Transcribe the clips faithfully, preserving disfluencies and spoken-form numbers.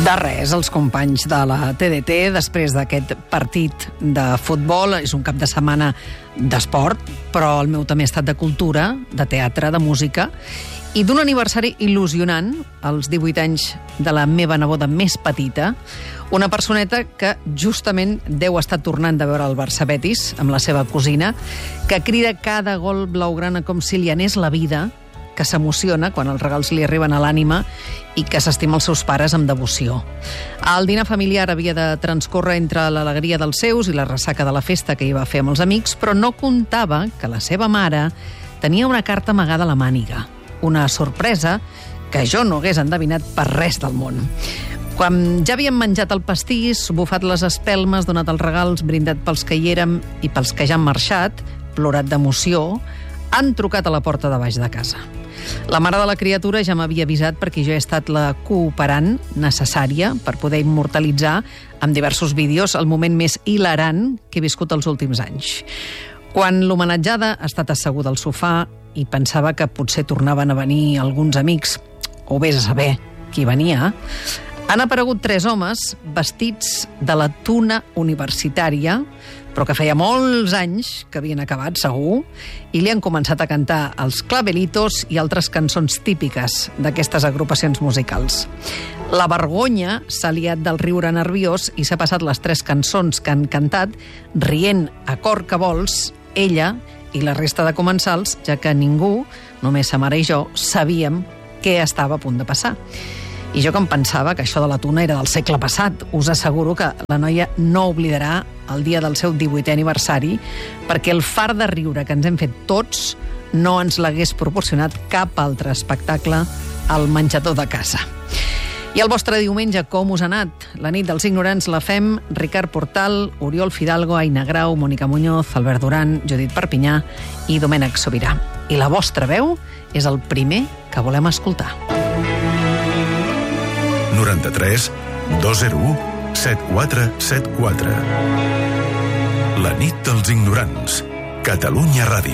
De res, els companys de la T D T, després d'aquest partit de futbol. És un cap de setmana d'esport, però el meu també ha estat de cultura, de teatre, de música i d'un aniversari il·lusionant, els divuit anys de la meva neboda més petita, una personeta que justament deu estar tornant de veure el Barça Betis amb la seva cosina, que crida cada gol blaugrana com si li anés la vida, que s'emociona quan els regals li arriben a l'ànima i que s'estima els seus pares amb devoció. El dinar familiar havia de transcórrer entre l'alegria dels seus i la ressaca de la festa que hi va fer amb els amics, però no comptava que la seva mare tenia una carta amagada a la màniga, una sorpresa que jo no hagués endevinat per res del món. Quan ja havíem menjat el pastís, bufat les espelmes, donat els regals, brindat pels que hi érem i pels que ja han marxat, plorat d'emoció, han trucat a la porta de baix de casa. La mare de la criatura ja m'havia avisat perquè jo he estat la cooperant necessària per poder immortalitzar amb diversos vídeos el moment més hilarant que he viscut els últims anys. Quan l'homenatjada ha estat asseguda al sofà i pensava que potser tornaven a venir alguns amics, o vés a saber qui venia, han aparegut tres homes vestits de la tuna universitària, però que feia molts anys que havien acabat, segur, i li han començat a cantar els clavelitos i altres cançons típiques d'aquestes agrupacions musicals. La vergonya s'ha liat del riure nerviós i s'ha passat les tres cançons que han cantat rient a cor que vols, ella i la resta de comensals, ja que ningú, només sa mare i jo, sabíem què estava a punt de passar. I jo que em pensava que això de la tuna era del segle passat. Us asseguro que la noia no oblidarà el dia del seu divuitè aniversari, perquè el far de riure que ens hem fet tots no ens l'hagués proporcionat cap altre espectacle al menjador de casa. I el vostre diumenge com us ha anat? La nit dels ignorants la fem Ricard Portal, Oriol Fidalgo, Aina Grau, Mònica Muñoz, Albert Duran, Judit Perpinyà i Domènec Sobirà. I la vostra veu és el primer que volem escoltar. noranta-tres dos zero u set quatre set quatre. La nit dels ignorants. Catalunya Ràdio.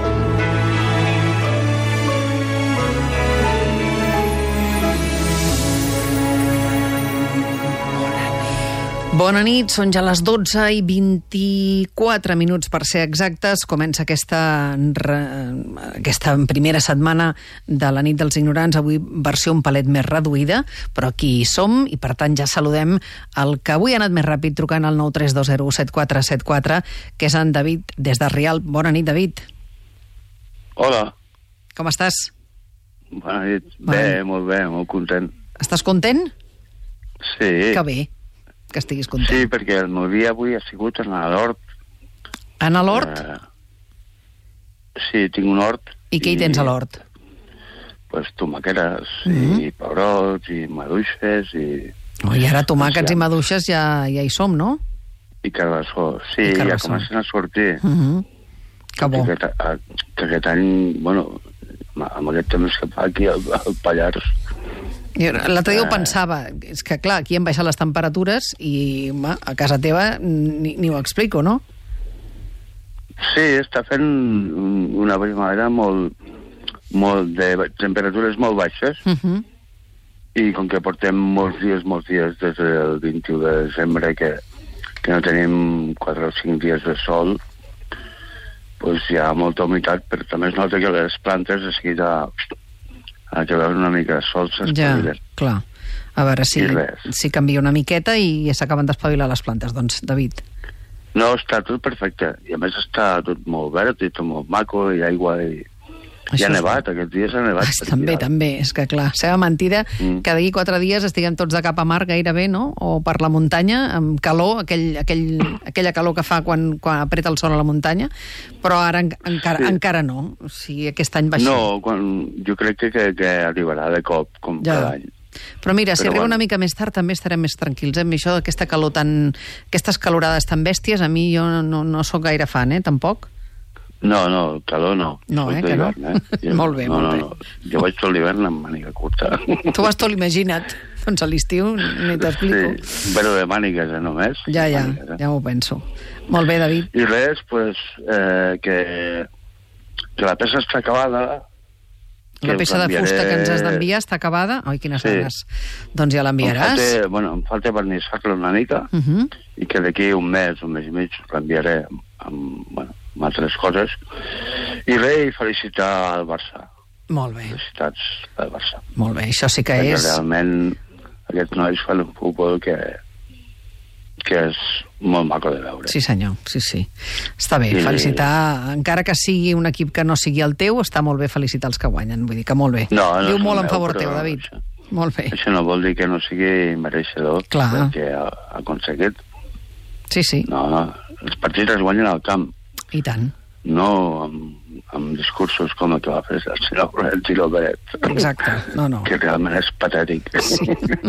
Bona nit, són ja les dotze i vint-i-quatre minuts per ser exactes. Comença aquesta, aquesta primera setmana de la nit dels ignorants, avui versió un palet més reduïda, però aquí hi som i per tant ja saludem el que avui ha anat més ràpid trucant al nou tres dos zero set quatre set quatre, que és en David des de Rialp. Bona nit, David. Hola. Com estàs? Bona nit. Bona bé, nit. Molt bé, molt content. Estàs content? Sí. Que bé que estiguis content. Sí, perquè el meu dia avui ha sigut anar a l'hort. Anar a l'hort? Uh, sí, tinc un hort. I què hi tens a l'hort? Pues tomaqueres, mm-hmm. i pebrots, i maduixes, i... Oh, I ara tomàquets i maduixes ja, ja hi som, no? I carbassó. Sí, I carbassó. Ja comencen a sortir. Mm-hmm. Que bo. Que aquest, que aquest any, bueno, amb aquest temps que fa aquí al, al Pallars... L'altre dia ho pensava, és que clar, aquí han baixat les temperatures i ma, a casa teva ni, ni ho explico, no? Sí, està fent una primavera molt, molt de temperatures molt baixes, uh-huh. I com que portem molts dies, molts dies des del vint-i-u de desembre que, que no tenim quatre o cinc dies de sol, doncs hi ha molta humitat, però també es nota que les plantes de seguida... a que veure una mica de sol s'espavilen. Ja, clar. A veure si, si canvia una miqueta i s'acaben d'espavilar les plantes, doncs, David. No, està tot perfecte. I a més està tot molt verd i tot molt maco, i aigua i... Això I ha nevat, aquests dies ha nevat. Ah, també, també, és que clar, seva mentida mm. que d'aquí quatre dies estiguem tots de cap a mar gairebé, no? O per la muntanya, amb calor, aquell, aquell, aquella calor que fa quan, quan apreta el sol a la muntanya, però ara en, encara, sí. encara no. O sigui, aquest any va així. No, quan, jo crec que, que, que arribarà de cop, com ja. Cada any. Però mira, si Però arriba bueno. una mica més tard també estarem més tranquils, eh? Amb això d'aquesta calor tan... aquestes calorades tan bèsties, a mi jo no, no sóc gaire fan, eh? Tampoc. No, no, calor no. No, eh, que no? Eh? Jo, molt bé, no, molt no, bé. No. Jo vaig tot l'hivern amb màniga curta. Tu vas tot l'imagina't. Doncs a l'estiu ni t'explico. Sí, però de mànigues, eh, només. Ja, ja, mànigues, eh? ja m'ho penso. Molt bé, David. I res, pues, eh, que, que la peça està acabada La peça de fusta que ens has d'enviar està acabada? Ai, quines sí. ganes. Doncs ja l'enviaràs. Em falta, bueno, em falta vernissar-la una mica uh -huh. i que d'aquí un mes, un mes i mig, l'enviaré amb, amb, bueno, amb altres coses. I res, felicitar al Barça. Molt bé. Felicitats al Barça. Molt bé, això sí que Perquè és... realment aquests nois fan un futbol que, que és molt maco de veure. Sí, senyor, sí, sí. Està bé, I... felicitar, encara que sigui un equip que no sigui el teu, està molt bé felicitar els que guanyen, vull dir que molt bé. No, no Diu molt en meu, favor teu, David. Això, molt bé. Això no vol dir que no sigui mereixedor Clar. que ha aconseguit. Sí, sí. No, els partits es guanyen al camp. I tant. No amb, amb discursos com el que va fer el senyor Florentino Pérez. Exacte, no, no. Que realment és patètic. Sí.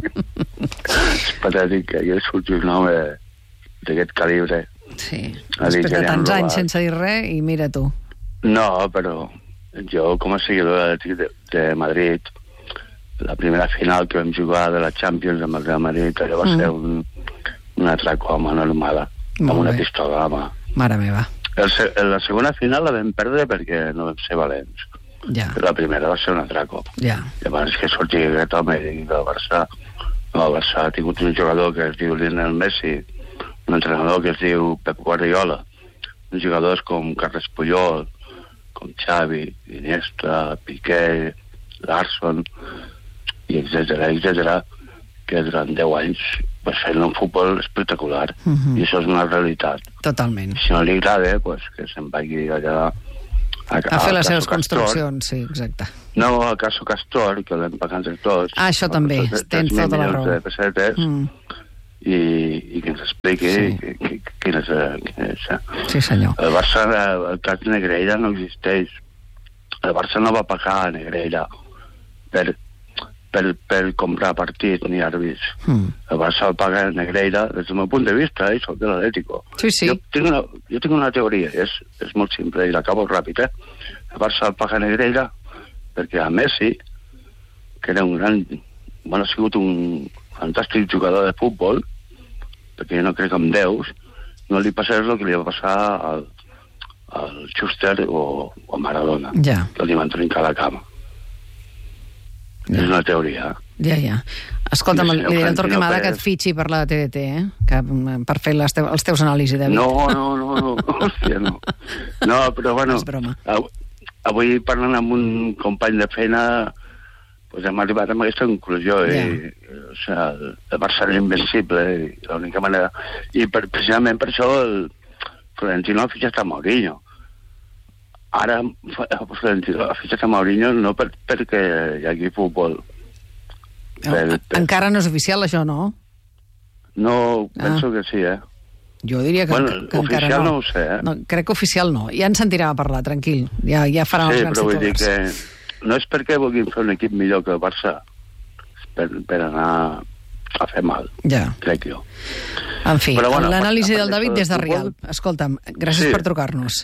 És patètic que hi surti un home d'aquest calibre. Sí, després de tants anys sense dir res, i mira tu. No, però jo, com a seguidor de, de Madrid, la primera final que vam jugar de la Champions amb el Real Madrid, allò va mm. ser un, un atraco amb una armada, amb una pistola a mà. Mare meva. El, la segona final la vam perdre perquè no vam ser valents. Ja. Però la primera va ser un atraco. Ja. Llavors que sortir aquest home i del Barça, el Barça ha tingut un jugador que es diu Lionel Messi, un entrenador que es diu Pep Guardiola, uns jugadors com Carles Puyol, com Xavi, Iniesta, Piqué, Larsson, i etcètera, etcètera, que durant deu anys pues, fent un futbol espectacular. Uh-huh. I això és una realitat. Totalment. Si no li agrada, pues, que se'n vagi allà a, a fer les seves construccions, sí, exacte. No, a Caso Castor, que l'hem pagat entre tots. Ah, això també, tens tota la raó. De pessetes, mm. i, i que ens expliqui sí. quin és, quin és. Sí, senyor. El Barça, el cas de Negreira no existeix. El Barça no va pagar a Negreira per, per, per comprar partit ni àrbits. Mm. El Barça el paga a Negreira des del meu punt de vista, i soc de l'Atlético. Sí, sí. Jo tinc una, jo tinc una teoria, és, és molt simple i l'acabo ràpid, eh? El Barça el paga a Negreira perquè a Messi, que era un gran... Bueno, ha sigut un fantàstic jugador de futbol, perquè jo no crec en déus, no li passés el que li va passar al, al Schuster o, o Maradona, ja. que li van trencar la cama. Ja. És una teoria. Ja, ja. Escolta'm, li diré al Torquemada que et fitxi per la T D T, eh? Que, per fer les teus, els teus anàlisis, David. No, no, no, no. Hòstia, no. No, però bueno, avui, avui parlant amb un company de feina, pues hem arribat a aquesta conclusió. Ja. I, o sigui, el Barça és invencible, i l'única manera... I per, precisament per això el Florentino ha fitxat a Mourinho. Ara Florentino ha fitxat a Mourinho no per, perquè hi hagi futbol. Per, per... Encara no és oficial, això, no? No, penso ah. que sí, eh? Jo diria que, bueno, que, que encara no. Oficial no ho sé, eh? No, crec que oficial no. Ja ens sentirà a parlar, tranquil. Ja, ja faran sí, els grans titulars. Sí, però vull dir que no és perquè vulguin fer un equip millor que el Barça, per, per anar a fer mal, ja. crec jo. En fi, bueno, l'anàlisi del David des de Rialp. Escolta'm, gràcies sí. per trucar-nos.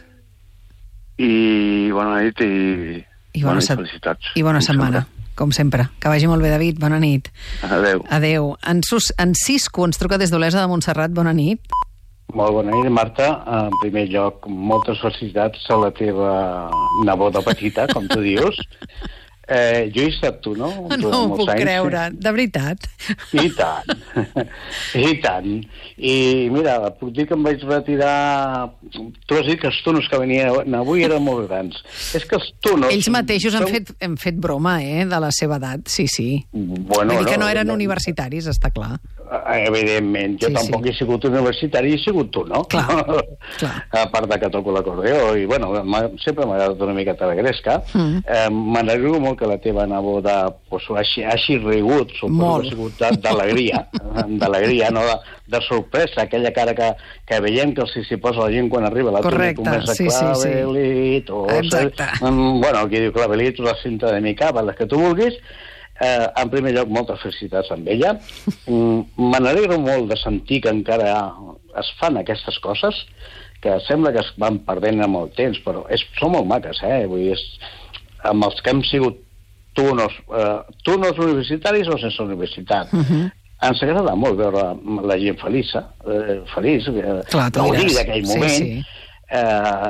I bona nit i, I bona set... felicitats. I bona setmana, sempre. Com sempre. Que vagi molt bé, David. Bona nit. Adéu. Adéu. En, Sus, en Cisco ens truca des d'Olesa de Montserrat. Bona nit. Molt bona nit, Marta. En primer lloc, moltes felicitats a la teva neboda petita, com tu dius. Eh, jo he estat tu, no? No ho puc anys. creure, de veritat. I tant, i tant. I mira, puc dir que em vaig retirar... Tu has dit que els tunos que venien avui eren molt grans. És que els tunos... Ells mateixos han fet, han fet broma, eh, de la seva edat, sí, sí. Bueno, Vull dir que no, no eren no, universitaris, està clar. Evidentment, jo sí, tampoc sí. he sigut universitari, he sigut tu, no? Clar, clar. A part de que toco l'acordeó, i bueno, sempre m'ha agradat una mica talegresca. Mm. Eh, M'alegro molt que la teva neboda pues, hagi, hagi rigut, suposo que ha sigut d'alegria, d'alegria, no de, de sorpresa, aquella cara que, que veiem que s'hi posa la gent quan arriba la Correcte, tuna sí, clavelit, sí, sí. o... Exacte. Um, bueno, aquí diu clavelit, o la cinta de mica, les que tu vulguis. Eh, en primer lloc, moltes felicitats amb ella. Mm, Me n'alegro molt de sentir que encara es fan aquestes coses, que sembla que es van perdent amb el temps, però és, són molt maques, eh? Vull dir, és, amb els que hem sigut tunos, eh, tunos universitaris o sense universitat. Uh -huh. Ens agrada molt veure la gent feliç, eh, feliç, eh, gaudir d'aquell moment. Sí, sí. Eh,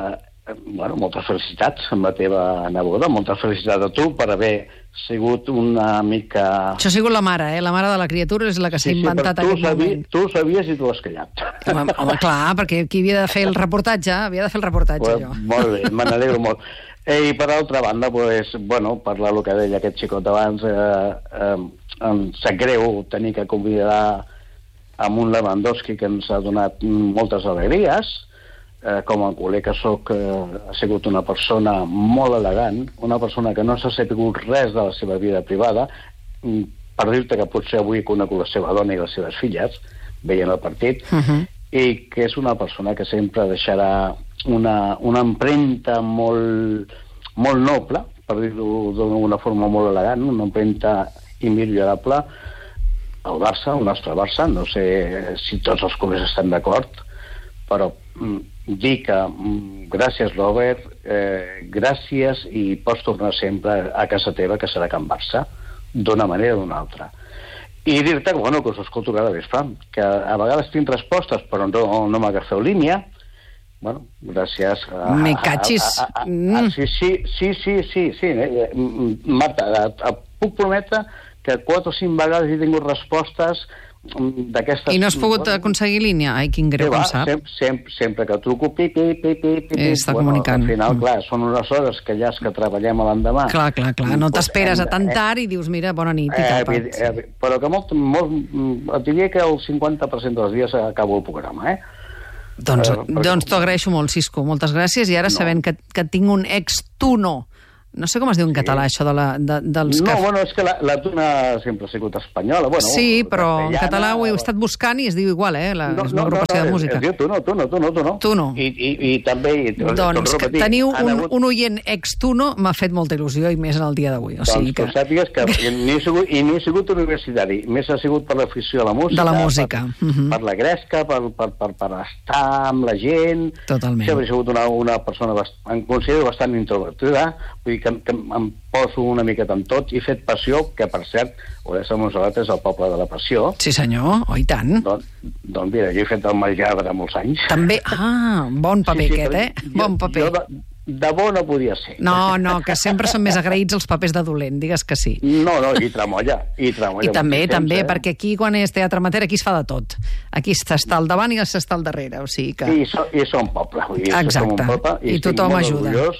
bueno, moltes felicitats amb la teva neboda, moltes felicitats a tu per haver sigut una mica... Això ha sigut la mare, eh? La mare de la criatura és la que s'ha Sí, sí, inventat però tu aquest sabi- moment. Tu ho sabies i tu ho has callat. Home, home, clar, perquè qui havia de fer el reportatge? Havia de fer el reportatge, Pues, jo. molt bé, me n'alegro molt. Eh, I per altra banda, pues, bueno, parlar el que deia aquest xicot abans, eh, eh, em sap greu tenir que convidar amb un Lewandowski que ens ha donat moltes alegries, eh, com a culer que soc, eh, ha sigut una persona molt elegant, una persona que no s'ha sabut res de la seva vida privada, mm, per dir-te que potser avui conec la seva dona i les seves filles, veient el partit, Uh -huh. i que és una persona que sempre deixarà una, una empremta molt, molt noble, per dir-ho d'una forma molt elegant, una empremta immillorable al Barça, al nostre Barça. No sé si tots els culers estan d'acord, però mm, dir que mm, gràcies, Robert, eh, gràcies, i pots tornar sempre a casa teva, que serà Can Barça, d'una manera o d'una altra. I dir-te que, bueno, que us escolto cada vespre, que a vegades tinc respostes, però no, no m'agafeu línia. Bueno, gràcies. A, Me cachis. A, a, a, a, Mm. sí, sí, sí, sí, sí, sí. Eh? Marta, et, et puc prometre que quatre o cinc vegades he tingut respostes d'aquestes... I no has pogut aconseguir línia? Ai, quin greu, Sí, com va, sap. sempre, sempre, sempre que truco, pipi, pipi, pipi... Està comunicant. Al final, Mm. clar, són unes hores que ja és que treballem a l'endemà. Clar, clar, clar. No Pues t'esperes hem a de- tant tard i dius, mira, bona nit, i Eh, tapa't. eh, eh, però que molt, molt, et diria que el cinquanta per cent dels dies acabo el programa, eh? Doncs, eh, perquè- doncs t'ho agraeixo molt, Cisco. Moltes gràcies. I ara, No. sabent que, que tinc un ex-tuno, no sé com es diu en català, això de la, de, dels... No, que... bueno, és que la, la tuna sempre ha sigut espanyola. Bueno, Sí, però en castellana, català ho he o- estat buscant i es diu igual, eh? La, és una agrupació de música. Es, es diu Tuno, Tuno, Tuno, Tuno. Tuno. I, i, i també... I, Doncs que repetir, teniu han un, hagut- un oient ex-tuno m'ha fet molta il·lusió, i més en el dia d'avui. O sigui Doncs que... que sàpigues que ni he sigut, i ni he sigut universitari, més ha sigut per l'afició a la música. De la música. Per, Mhm. per la gresca, per, per, per, per estar amb la gent. Totalment. Sempre he sigut una, una persona, bast, em considero bastant introvertida, vull dir que, que em poso una miqueta en tot, i he fet Passió, que per cert, Olesa de Montserrat és el poble de la Passió. Sí, senyor, oh, i tant. Doncs, doncs mira, jo he fet el Mallada molts anys. També, ah, bon paper aquest, però eh? Bon paper. Jo de, de bo no podia ser. No, no, que sempre són més agraïts els papers de dolent, digues que sí. No, no, i tremolla, i tremolla. I també, moltíssim, també, eh? perquè aquí, quan és teatre amateur, aquí es fa de tot. Aquí s'està al davant i s'està al darrere, o sigui que... I, so, i som poble. Vull dir, Exacte. som un poble, I estic tothom molt ajuda. orgullós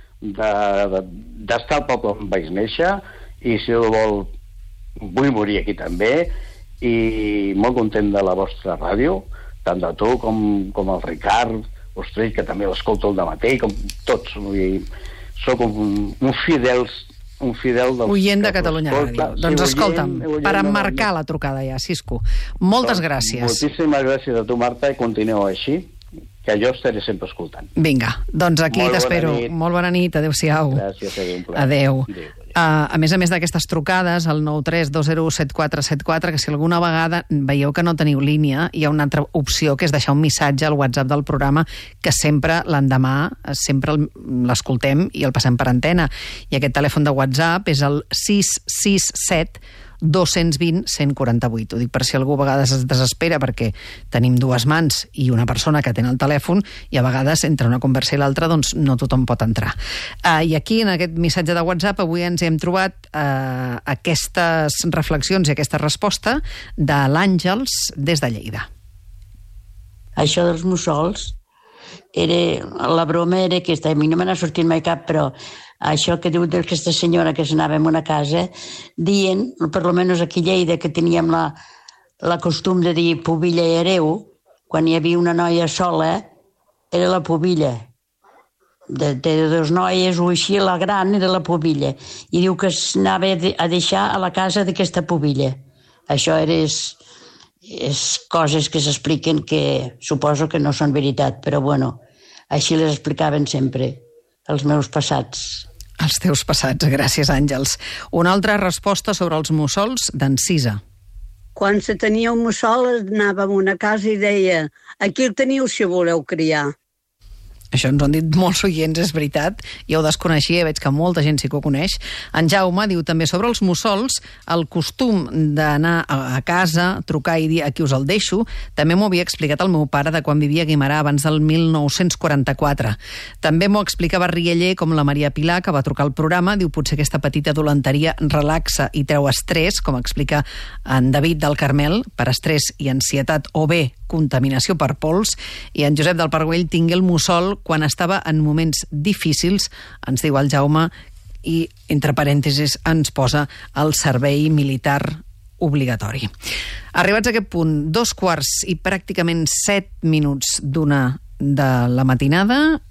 de- de- d'estar al poble on vaig néixer, i si ho vol, vull morir aquí també, i molt content de la vostra ràdio, tant de tu com, com el Ricard Ostrell, que també l'escolto al dematí, com tots. Vull dir, soc un, un fidels un fidel dels... Oient de que Catalunya l'escolta. Ràdio. Doncs Sí, escolta'm, oient- oient per de- emmarcar la trucada ja, Cisco. Moltes Doncs gràcies. Moltíssimes gràcies a tu, Marta, i continueu així, que jo estaré sempre escoltant. Vinga, doncs aquí Molt bona t'espero. nit. Molt bona nit, adéu-siau. Gràcies, adéu, un plaer. Adéu. Adéu, adéu. Uh, a més a més d'aquestes trucades, al nou tres dos zero u set quatre set quatre, que si alguna vegada veieu que no teniu línia, hi ha una altra opció, que és deixar un missatge al WhatsApp del programa, que sempre l'endemà, sempre l'escoltem i el passem per antena. I aquest telèfon de WhatsApp és el sis sis set dos cents vint cent quaranta-vuit. Ho dic per si algú a vegades es desespera, perquè tenim dues mans i una persona que atén el telèfon, i a vegades entre una conversa i l'altra doncs no tothom pot entrar. Uh, I aquí, en aquest missatge de WhatsApp, avui ens hem trobat uh, aquestes reflexions i aquesta resposta de l'Àngels des de Lleida. Això dels mussols, era, la broma era aquesta, a mi no me n'ha sortit mai cap, però això que diu d'aquesta senyora que s'anava en una casa, dient, per lo menos aquí a Lleida, que teníem la, la costum de dir pubilla i hereu, quan hi havia una noia sola, era la pubilla. De, de dos noies o així, la gran era la pubilla. I diu que s'anava a deixar a la casa d'aquesta pubilla. Això era... És, és coses que s'expliquen que suposo que no són veritat, però bueno, així les explicaven sempre, els meus passats. Els teus passats, gràcies, Àngels. Una altra resposta sobre els mussols d'en Cisa. Quan se tenia un mussol anava a una casa i deia: aquí el teniu si voleu criar. Això ens ho han dit molts oients, és veritat. Jo ho desconeixia, veig que molta gent sí que ho coneix. En Jaume diu també sobre els mussols, el costum d'anar a casa, trucar i dir a qui us el deixo, també m'ho havia explicat el meu pare de quan vivia a Guimerà abans del mil nou-cents quaranta-quatre. També m'ho explicava Rieller, com la Maria Pilar, que va trucar al programa, diu potser aquesta petita dolenteria relaxa i treu estrès, com explica en David del Carmel, per estrès i ansietat o bé contaminació per pols, i en Josep del Parguell tingué el mussol quan estava en moments difícils, ens diu el Jaume, i entre parèntesis ens posa el servei militar obligatori. Arribats a aquest punt, dos quarts i pràcticament set minuts d'una de la matinada,